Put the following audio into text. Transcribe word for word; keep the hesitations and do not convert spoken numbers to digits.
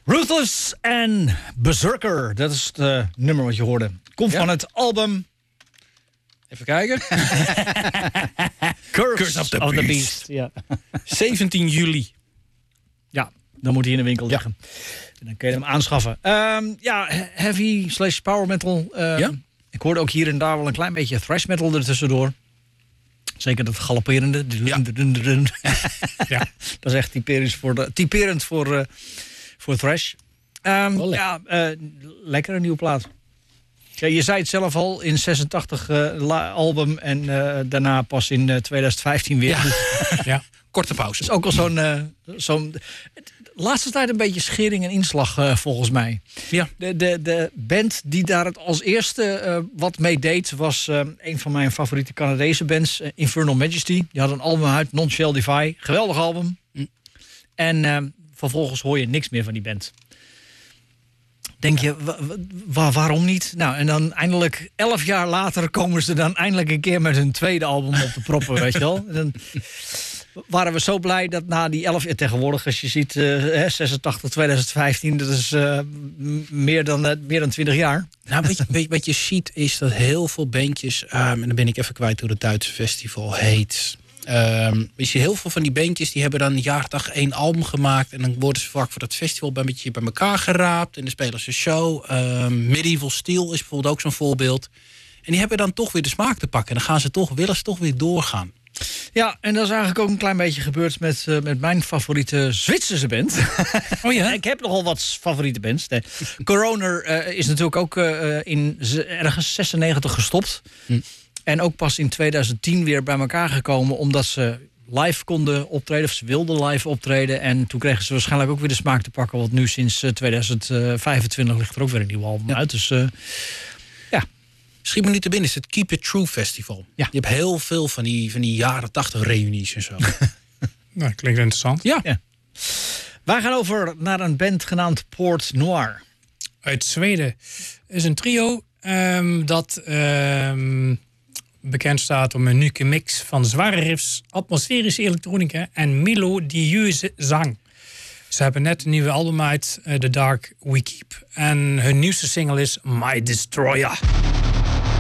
Ruthless en Berserker, dat is het uh, nummer wat je hoorde. Komt ja? van het album... Even kijken. Curse, Curse of the of Beast. The Beast. Ja. zeventien juli. Ja, dan moet hij in de winkel liggen. Ja. En dan kun je hem aanschaffen. Um, ja, heavy slash power metal. Um, ja? Ik hoorde ook hier en daar wel een klein beetje thrash metal ertussendoor. Zeker dat galopperende. Ja. Ja. Dat is echt typerend voor, de, typerend voor, uh, voor thrash. Um, oh, ja, uh, lekker een nieuwe plaat. Ja, je zei het zelf al, in zesentachtig uh, album en uh, daarna pas in uh, twintig vijftien weer. Ja. Ja. Korte pauze. Dat is ook al zo'n... Uh, zo'n laatste tijd een beetje schering en inslag uh, volgens mij. Ja. De, de, de band die daar het als eerste uh, wat mee deed... was uh, een van mijn favoriete Canadese bands, uh, Infernal Majesty. Die had een album uit, Non Shall Defy. Geweldig album. Mm. En uh, vervolgens hoor je niks meer van die band. Denk je, wa- wa- waarom niet? Nou, en dan eindelijk, elf jaar later... komen ze dan eindelijk een keer met hun tweede album op de proppen, weet je wel. En dan waren we zo blij dat na die elf jaar tegenwoordig... als je ziet, uh, zesentachtig, twintig vijftien, dat is uh, meer, dan, uh, meer dan twintig jaar. Nou, weet je, weet je, wat je ziet is dat heel veel bandjes... Um, en dan ben ik even kwijt hoe het Duitse festival heet... Um, je ziet heel veel van die bandjes die hebben dan jaren dag één album gemaakt... en dan worden ze vaak voor dat festival een beetje bij elkaar geraapt... en dan spelen ze een show. Um, Medieval Steel is bijvoorbeeld ook zo'n voorbeeld. En die hebben dan toch weer de smaak te pakken... en dan gaan ze toch, willen ze toch weer doorgaan. Ja, en dat is eigenlijk ook een klein beetje gebeurd met, uh, met mijn favoriete Zwitserse band. Oh ja? Ik heb nogal wat favoriete bands. Nee. Coroner uh, is natuurlijk ook uh, in z- ergens zesennegentig gestopt... Hm. En ook pas in tweeduizend tien weer bij elkaar gekomen... omdat ze live konden optreden, of ze wilden live optreden. En toen kregen ze waarschijnlijk ook weer de smaak te pakken... want nu sinds tweeduizend vijfentwintig ligt er ook weer een nieuw album ja. uit. Dus uh, ja. Schiet me nu te binnen, is het Keep It True Festival. Ja. Je hebt heel veel van die, van die jaren tachtig reunies en zo. Nou, klinkt interessant. Ja. ja. Wij gaan over naar een band genaamd Port Noir. Uit Zweden. Is een trio um, dat... Um, bekend staat om een unieke mix van zware riffs, atmosferische elektronica en melodieuze zang. Ze hebben net een nieuwe album uit, uh, The Dark We Keep. En hun nieuwste single is My Destroyer.